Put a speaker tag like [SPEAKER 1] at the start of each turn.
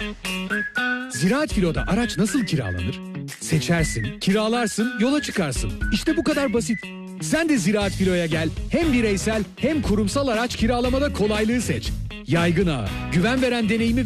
[SPEAKER 1] Ziraat Filo'da araç nasıl kiralanır? Seçersin, kiralarsın, yola çıkarsın. İşte bu kadar basit. Sen de Ziraat Filo'ya gel. Hem bireysel hem kurumsal araç kiralamada kolaylığı seç. Yaygın ağı, güven veren deneyimi